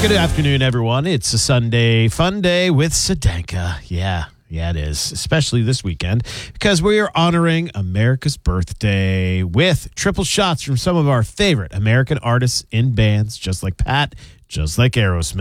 Good afternoon, everyone. It's a Sunday fun day with Sedanka. Yeah, it is, especially this weekend, because we are honoring America's birthday with triple shots from some of our favorite American artists in bands, just like Pat, just like Aerosmith.